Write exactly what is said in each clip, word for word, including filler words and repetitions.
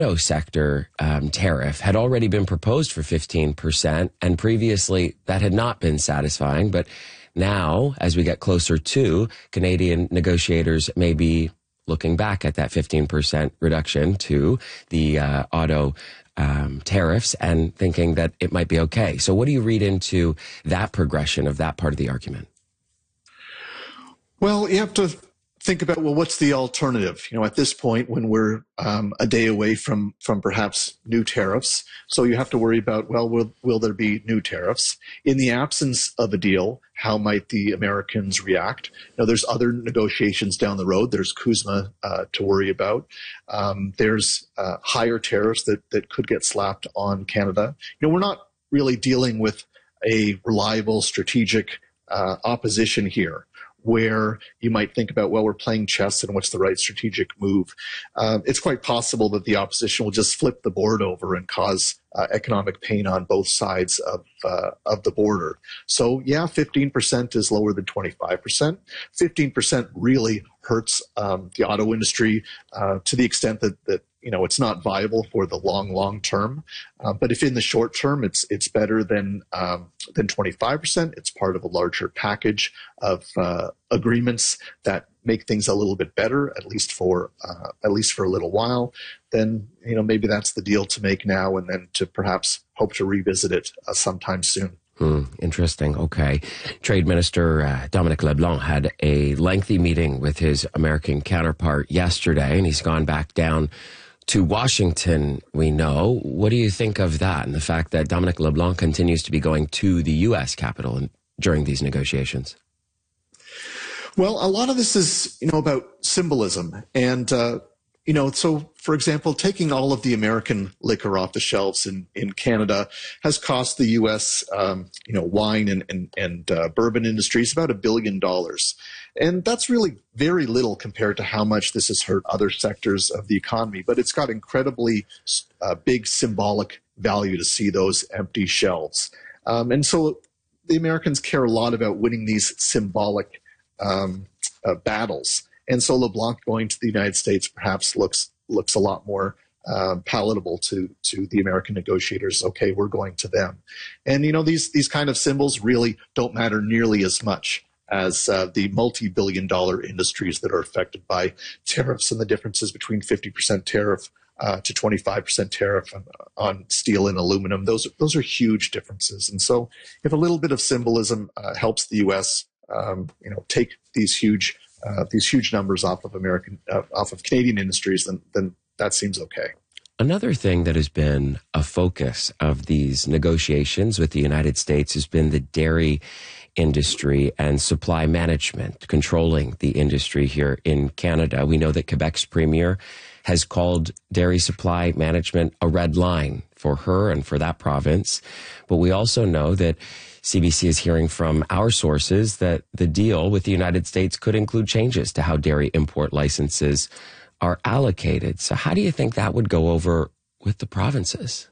auto sector um, tariff had already been proposed for fifteen percent, and previously that had not been satisfying. But now, as we get closer to, Canadian negotiators may be looking back at that fifteen percent reduction to the uh, auto um, tariffs and thinking that it might be okay. So what do you read into that progression of that part of the argument? Well, you have to think about, well, what's the alternative? You know, at this point, when we're um, a day away from from perhaps new tariffs, so you have to worry about, well, will, will there be new tariffs? In the absence of a deal, how might the Americans react? Now, there's other negotiations down the road. There's CUSMA uh, to worry about. Um, there's uh, higher tariffs that, that could get slapped on Canada. You know, we're not really dealing with a reliable strategic uh, opposition here, where you might think about, well, we're playing chess and what's the right strategic move. Uh, it's quite possible that the opposition will just flip the board over and cause uh, economic pain on both sides of uh, of the border. So, yeah, fifteen percent is lower than twenty-five percent. fifteen percent really hurts um, the auto industry uh, to the extent that, that you know, it's not viable for the long, long term. Uh, but if in the short term, it's it's better than um, than twenty-five percent, it's part of a larger package of uh, agreements that make things a little bit better, at least for uh, at least for a little while. Then, you know, maybe that's the deal to make now, and then to perhaps hope to revisit it uh, sometime soon. Hmm, interesting. Okay. Trade Minister uh, Dominic LeBlanc had a lengthy meeting with his American counterpart yesterday, and he's gone back down to Washington, we know. What do you think of that and the fact that Dominic LeBlanc continues to be going to the U S Capitol in, during these negotiations? Well, a lot of this is, you know, about symbolism. And, uh, you know, so, for example, taking all of the American liquor off the shelves in, in Canada has cost the U S, um, you know, wine and, and, and uh, bourbon industries about a billion dollars. And that's really very little compared to how much this has hurt other sectors of the economy. But it's got incredibly uh, big symbolic value to see those empty shelves. Um, and so the Americans care a lot about winning these symbolic um, uh, battles. And so LeBlanc going to the United States perhaps looks looks a lot more uh, palatable to to the American negotiators. Okay, we're going to them. And, you know, these these kind of symbols really don't matter nearly as much as uh, the multi-billion dollar industries that are affected by tariffs and the differences between fifty percent tariff uh, to twenty-five percent tariff on, on steel and aluminum. Those, those are huge differences. And so if a little bit of symbolism uh, helps the U S um, you know, take these huge uh, these huge numbers off of American uh, off of Canadian industries, then then that seems okay. Another thing that has been a focus of these negotiations with the United States has been the dairy industry and supply management, controlling the industry here in Canada. We know that Quebec's premier has called dairy supply management a red line for her and for that province. But we also know that C B C is hearing from our sources that the deal with the United States could include changes to how dairy import licenses are allocated. So how do you think that would go over with the provinces?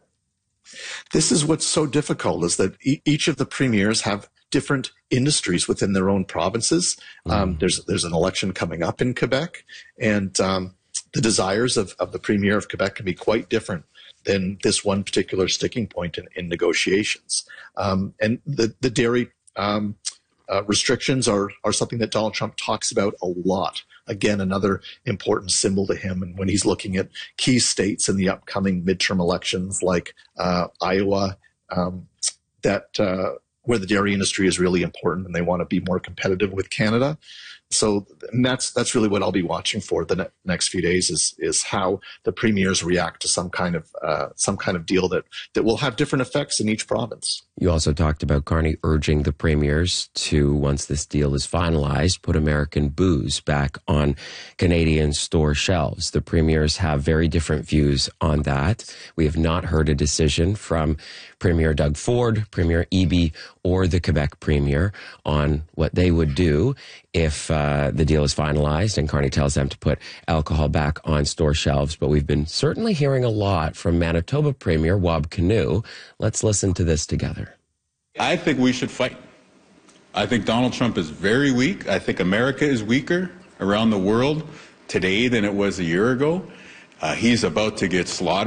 This is what's so difficult, is that e- each of the premiers have different industries within their own provinces. Mm. Um, there's there's an election coming up in Quebec, and um, the desires of, of the premier of Quebec can be quite different than this one particular sticking point in, in negotiations. Um, and the, the dairy um, uh, restrictions are, are something that Donald Trump talks about a lot. Again, another important symbol to him. And when he's looking at key states in the upcoming midterm elections like uh, Iowa, um, that uh, where the dairy industry is really important and they want to be more competitive with Canada. So and that's that's really what I'll be watching for the ne- next few days is is how the premiers react to some kind of uh, some kind of deal that that will have different effects in each province. You also talked about Carney urging the premiers to, once this deal is finalized, put American booze back on Canadian store shelves. The premiers have very different views on that. We have not heard a decision from Premier Doug Ford, Premier Eby, or the Quebec Premier on what they would do if uh, the deal is finalized and Carney tells them to put alcohol back on store shelves. But we've been certainly hearing a lot from Manitoba Premier Wab Kinew. Let's listen to this together. I think we should fight. I think Donald Trump is very weak. I think America is weaker around the world today than it was a year ago. Uh, he's about to get slaughtered.